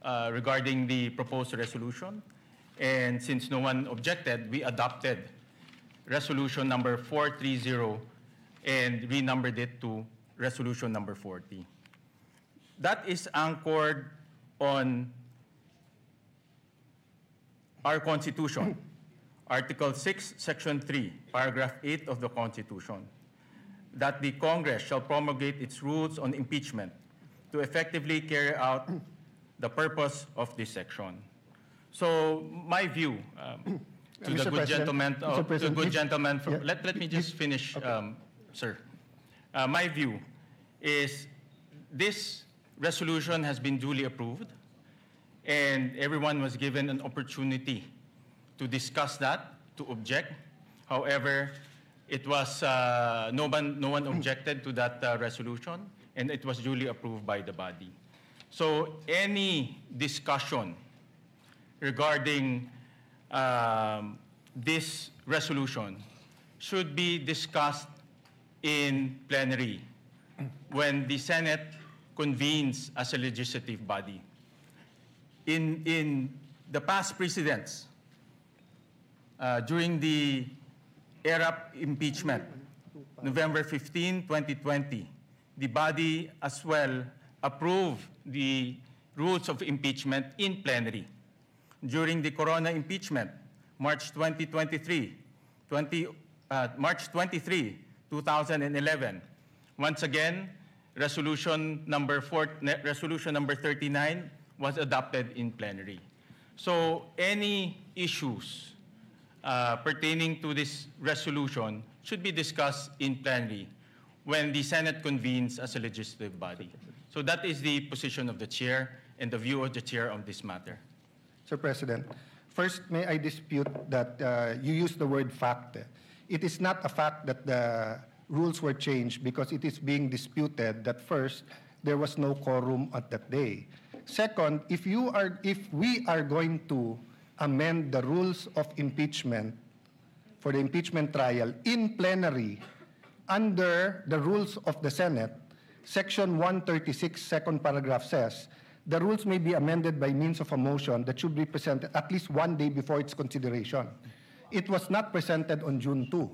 regarding the proposed resolution. And since no one objected, we adopted resolution number 430 and renumbered it to resolution number 40. That is anchored on our Constitution, Article 6, Section 3, Paragraph 8 of the Constitution, that the Congress shall promulgate its rules on impeachment to effectively carry out the purpose of this section. So my view, to the good gentleman, let me just finish, sir. My view is this resolution has been duly approved, and everyone was given an opportunity to discuss that, to object. However, it was no one objected to that resolution, and it was duly approved by the body. So any discussion regarding this resolution should be discussed in plenary when the Senate convenes as a legislative body. In the past precedents, during the ERAP impeachment, November 15, 2020, the body as well approved the rules of impeachment in plenary. During the Corona impeachment, March 23, 2011, once again, resolution number 39 was adopted in plenary. So any issues pertaining to this resolution should be discussed in plenary when the Senate convenes as a legislative body. So that is the position of the chair and the view of the chair on this matter. Sir President, first, may I dispute that you used the word fact. It is not a fact that the rules were changed because it is being disputed that first, there was no quorum at that day. Second, if we are going to amend the rules of impeachment for the impeachment trial in plenary under the rules of the Senate, Section 136, second paragraph says, the rules may be amended by means of a motion that should be presented at least one day before its consideration. It was not presented on June 2.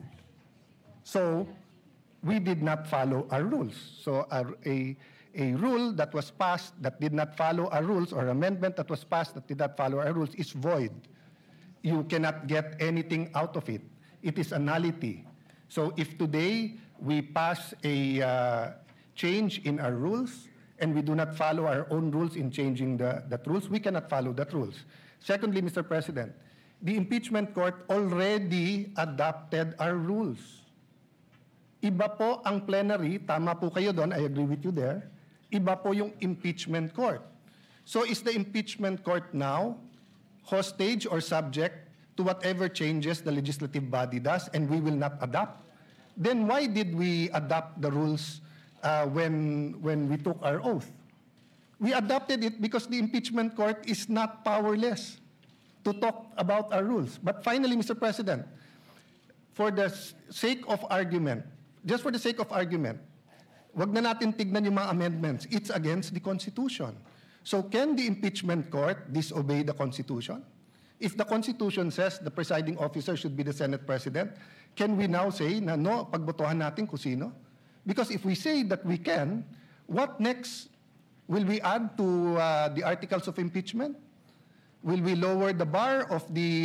So we did not follow our rules. So a rule that was passed that did not follow our rules, or amendment that was passed that did not follow our rules, is void. You cannot get anything out of it. It is a nullity. So if today we pass a change in our rules and we do not follow our own rules in changing that rules, we cannot follow that rules. Secondly, Mr. President, the impeachment court already adopted our rules. Iba po ang plenary, tama po kayo doon, I agree with you there. Iba po yung impeachment court. So is the impeachment court now hostage or subject to whatever changes the legislative body does and we will not adopt? Then why did we adopt the rules when we took our oath? We adopted it because the impeachment court is not powerless to talk about our rules. But finally, Mr. President, for the sake of argument, just for the sake of argument, wag na natin tignan yung mga amendments. It's against the Constitution. So can the impeachment court disobey the Constitution? If the Constitution says the presiding officer should be the Senate President, can we now say na no, pagbotohan natin kung sino? Because if we say that we can, what next? Will we add to the articles of impeachment? Will we lower the bar of the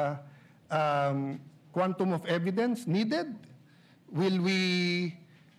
quantum of evidence needed? Will we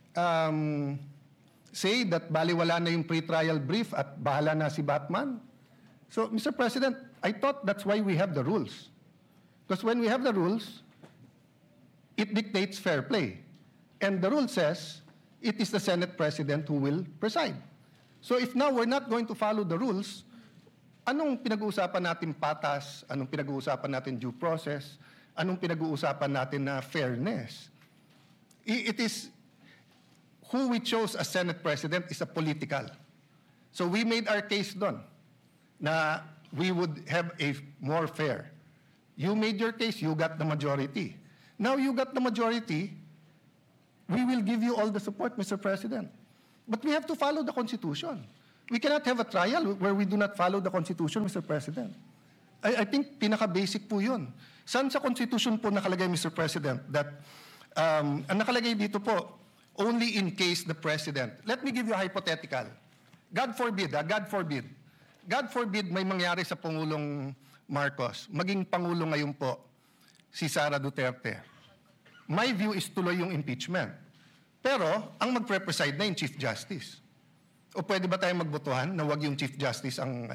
say that baliwala na yung pre-trial brief at bahala na si Batman? So, Mr. President, I thought that's why we have the rules. Because when we have the rules, it dictates fair play. And the rule says it is the Senate President who will preside. So if now we're not going to follow the rules, anong pinag-uusapan natin patas? Anong pinag-uusapan natin due process? Anong pinag-uusapan natin na fairness? It is who we chose as Senate President is a political. So we made our case doon na we would have a more fair. You made your case, you got the majority. Now you got the majority, we will give you all the support, Mr. President. But we have to follow the Constitution. We cannot have a trial where we do not follow the Constitution, Mr. President. I think pinaka-basic po yun. Saan sa Constitution po nakalagay, Mr. President, that ang nakalagay dito po, only in case the President. Let me give you a hypothetical. God forbid, God forbid may mangyari sa Pangulong Marcos, maging Pangulo ngayon po, si Sara Duterte. My view is tuloy yung impeachment. Pero, ang magpre-preside na yung Chief Justice. O pwede ba tayong magbotohan na wag yung Chief Justice ang,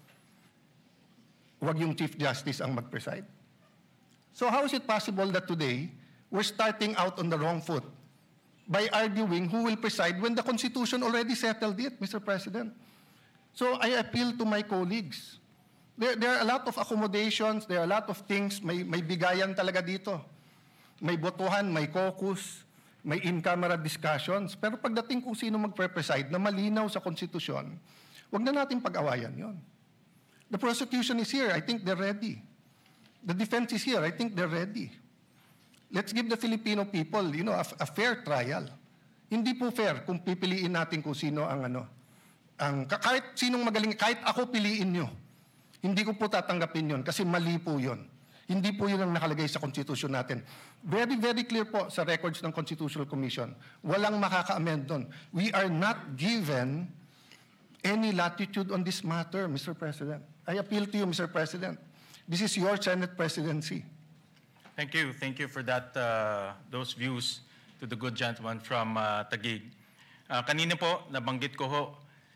wag yung Chief Justice ang mag-preside? So how is it possible that today, we're starting out on the wrong foot by arguing who will preside when the Constitution already settled it, Mr. President? So I appeal to my colleagues. There are a lot of accommodations, there are a lot of things, may bigayan talaga dito. May botohan, may caucus, may in-camera discussions. Pero pagdating kung sino magpre-preside na malinaw sa Konstitusyon, wag na natin pag-awayan yon. The prosecution is here. I think they're ready. The defense is here. I think they're ready. Let's give the Filipino people, a fair trial. Hindi po fair kung pipiliin natin kung sino ang kahit sinong magaling, kahit ako piliin nyo. Hindi ko po tatanggapin yon kasi mali po yon. Hindi po yun ang nakalagay sa Constitution natin. Very, very clear po sa records ng Constitutional Commission. Walang makaka-amend doon. We are not given any latitude on this matter, Mr. President. I appeal to you, Mr. President. This is your Senate presidency. Thank you. Thank you for that, those views to the good gentleman from Taguig. Kanina po, nabanggit ko ho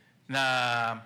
na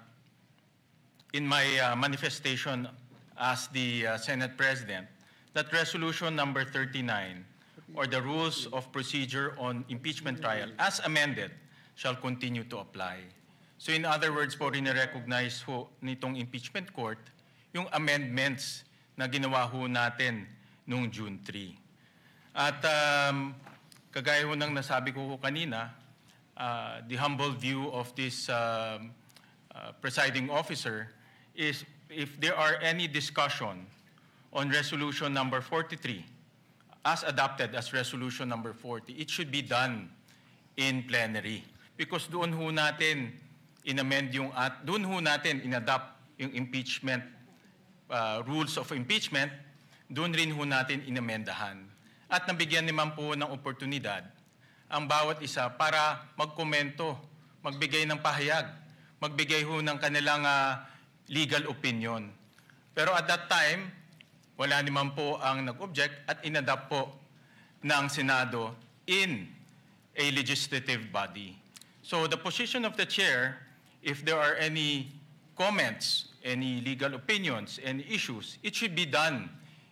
in my manifestation as the Senate President, that resolution number 39, or the rules of procedure on impeachment trial, as amended, shall continue to apply. So in other words po, rin-recognize ho nitong impeachment court yung amendments na ginawa ho natin noong June 3. At kagaya ho ng nasabi ko kanina, the humble view of this presiding officer is if there are any discussion on resolution number 43, as adopted as resolution number 40, it should be done in plenary. Because doon ho natin in-amend doon ho natin in-adopt yung impeachment, rules of impeachment, doon rin ho natin inamendahan. At nabigyan naman po ng oportunidad ang bawat isa para magkomento, magbigay ng pahayag, magbigay ho ng kanilang legal opinion. Pero at that time, wala naman po ang nag-object at inadapt po ng Senado in a legislative body. So the position of the chair, if there are any comments, any legal opinions, any issues, it should be done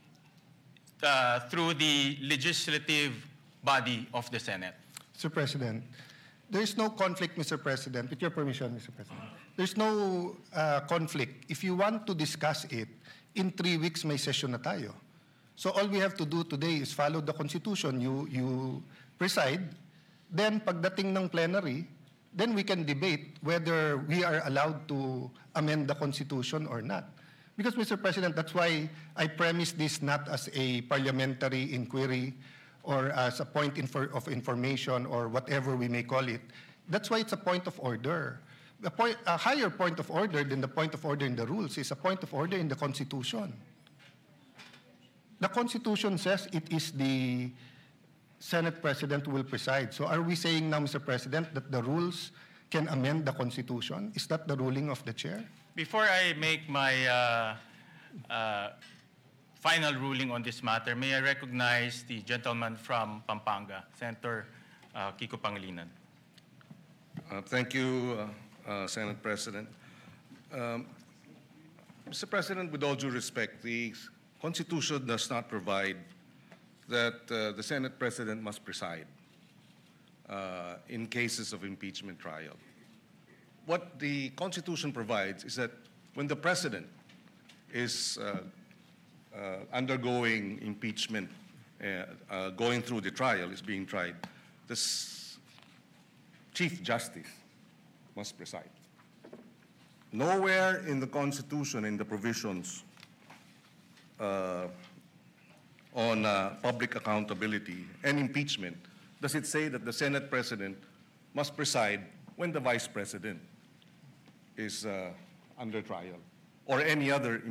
through the legislative body of the Senate. Mr. President, there is no conflict, Mr. President. With your permission, Mr. President. There's no conflict. If you want to discuss it, in 3 weeks may session na tayo. So all we have to do today is follow the Constitution. You preside, then pagdating ng plenary, then we can debate whether we are allowed to amend the Constitution or not. Because, Mr. President, that's why I premise this not as a parliamentary inquiry or as a point of information or whatever we may call it. That's why it's a point of order. A higher point of order than the point of order in the rules is a point of order in the Constitution. The Constitution says it is the Senate President who will preside. So are we saying now, Mr. President, that the rules can amend the Constitution? Is that the ruling of the chair? Before I make my final ruling on this matter, may I recognize the gentleman from Pampanga, Senator Kiko Pangilinan. Thank you, Senate President. Mr. President, with all due respect, the Constitution does not provide that the Senate President must preside in cases of impeachment trial. What the Constitution provides is that when the President is undergoing impeachment, going through the trial, is being tried, the Chief Justice must preside. Nowhere in the Constitution, in the provisions on public accountability and impeachment, does it say that the Senate President must preside when the Vice President is under trial, or any other